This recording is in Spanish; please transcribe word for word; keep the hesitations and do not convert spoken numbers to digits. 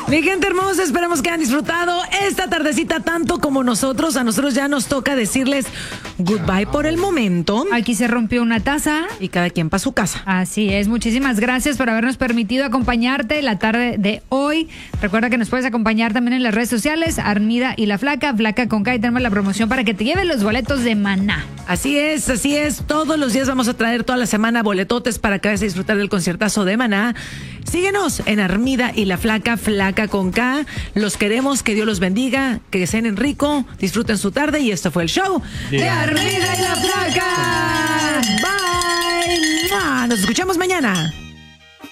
Mi gente hermosa, esperamos que hayan disfrutado esta tardecita tanto como nosotros. A nosotros ya nos toca decirles goodbye por el momento. Aquí se rompió una taza. Y cada quien para su casa. Así es. Muchísimas gracias por habernos permitido acompañarte la tarde de hoy. Recuerda que nos puedes acompañar también en las redes sociales, Armida y La Flaca, Flaca con K, y tenemos la promoción para que te lleven los boletos de Maná. Así es, así es. Todos los días vamos a traer toda la semana boletotes para que vayas a disfrutar del conciertazo de Maná. Síguenos en Armida y La Flaca, Flaca con K. Los queremos, que Dios los bendiga, que cenen rico, disfruten su tarde, y esto fue el show de Armida y La Flaca. Bye. Nos escuchamos mañana.